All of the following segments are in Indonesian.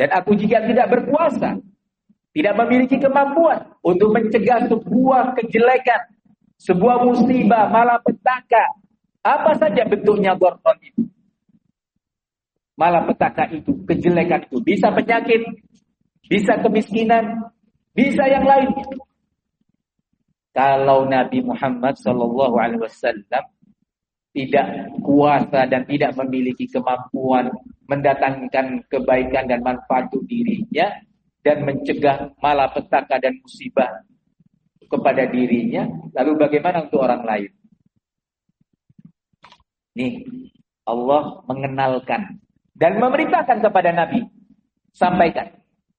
Dan aku jika tidak berkuasa, tidak memiliki kemampuan untuk mencegah sebuah kejelekan, sebuah musibah, malapetaka, apa saja bentuknya dorron itu. Malapetaka itu, kejelekan itu, bisa penyakit, bisa kemiskinan, bisa yang lain. Kalau Nabi Muhammad SAW tidak kuasa dan tidak memiliki kemampuan mendatangkan kebaikan dan manfaat untuk dirinya dan mencegah malapetaka dan musibah kepada dirinya, lalu bagaimana untuk orang lain? Nih, Allah mengenalkan dan memerintahkan kepada Nabi, sampaikan.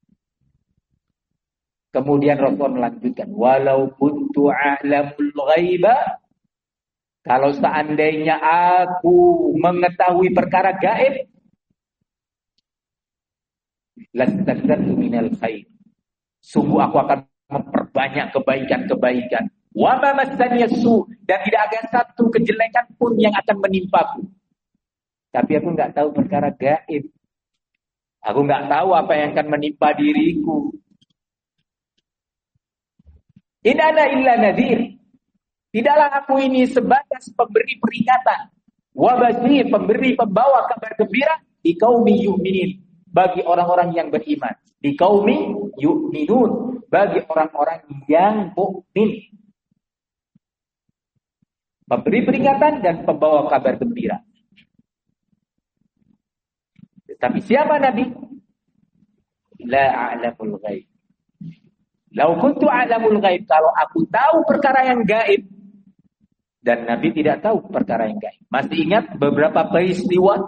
Kemudian Rasul melanjutkan, walau kuntu a'lamul ghaiba, kalau seandainya aku mengetahui perkara gaib, lastakthartu minal khair, sungguh aku akan memperbanyak kebaikan-kebaikan. Wa ma massani su, dan tidak ada satu kejelekan pun yang akan menimpaku. Tapi aku enggak tahu perkara gaib. Aku enggak tahu apa yang akan menimpa diriku. In ana illa nadhir. Tidaklah aku ini sebatas pemberi peringatan. Wa basyir, pemberi pembawa kabar gembira di qaumi yu'minin, bagi orang-orang yang beriman. Di qaumi yu'minun, bagi orang-orang yang mukmin. Pemberi peringatan dan pembawa kabar gembira. Tapi siapa Nabi? La a'lamul ghaib. Lau kuntu a'lamul ghaib, kalau aku tahu perkara yang gaib, dan Nabi tidak tahu perkara yang gaib. Masih ingat beberapa peristiwa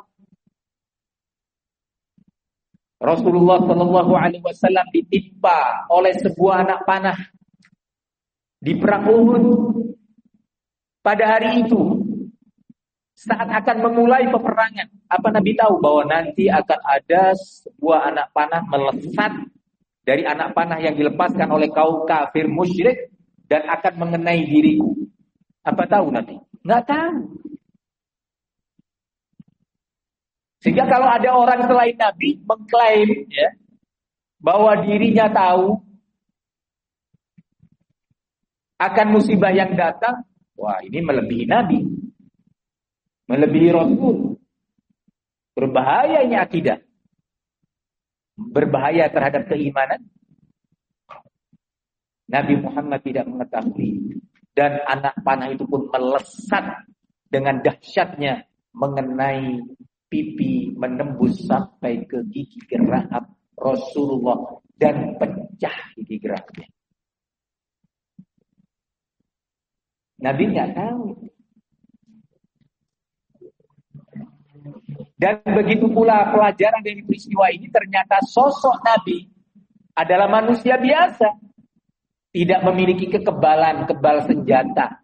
Rasulullah SAW ditimpa oleh sebuah anak panah di perang Uhud. Pada hari itu, saat akan memulai peperangan, apa Nabi tahu bahwa nanti akan ada sebuah anak panah melesat dari anak panah yang dilepaskan oleh kaum kafir musyrik dan akan mengenai diriku. Apa tahu Nabi? Enggak tahu. Sehingga kalau ada orang selain Nabi mengklaim bahwa dirinya tahu akan musibah yang datang, wah ini melebihi Nabi, melebihi Rasul. Berbahaya ini akidah. Berbahaya terhadap keimanan. Nabi Muhammad tidak mengetahui, dan anak panah itu pun melesat dengan dahsyatnya mengenai pipi, menembus sampai ke gigi geraham Rasulullah dan pecah gigi gerahamnya. Nabi nggak tahu. Dan begitu pula pelajaran dari peristiwa ini, ternyata sosok Nabi adalah manusia biasa. Tidak memiliki kekebalan, kebal senjata.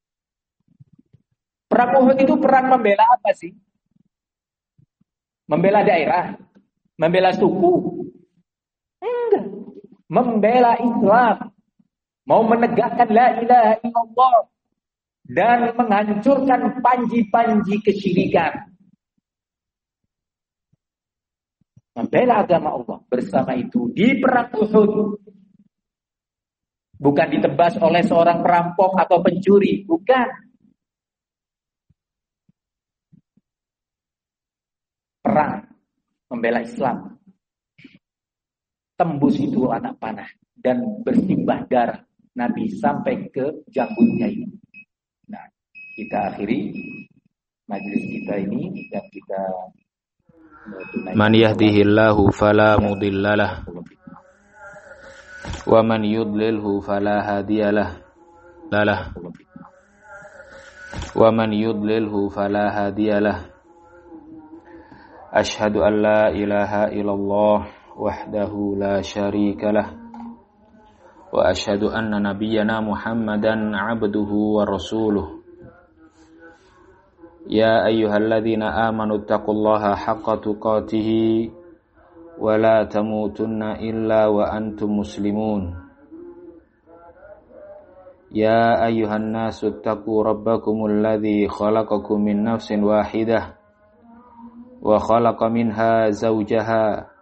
Perang Uhud itu perang membela apa sih? Membela daerah? Membela suku? Enggak. Membela Islam. Mau menegakkan la ilaha illallah. Dan menghancurkan panji-panji kesyirikan. Membela agama Allah. Bersama itu di perang Uhud, bukan ditebas oleh seorang perampok atau pencuri, bukan. Perang membela Islam. Tembus itu anak panah dan bersimbah darah Nabi sampai ke janggutnya ini. Nah, kita akhiri majelis kita ini dan kita Man yahdihillahu fala mudhillalah wa man yudlilhu fala hadiyalah wa man yudlilhu fala hadiyalah. Asyhadu an la ilaha illallah wahdahu la syarikalah wa asyhadu anna nabiyyana Muhammadan abduhu wa rasuluh. Ya ayyuhalladzina amanu taqullaha haqqa tuqatih wa la tamutunna illa wa antum muslimun. Ya ayyuhan nasu taqu rabbakumul ladzi khalaqakum min nafsin wahidah wa khalaqa minha zawjaha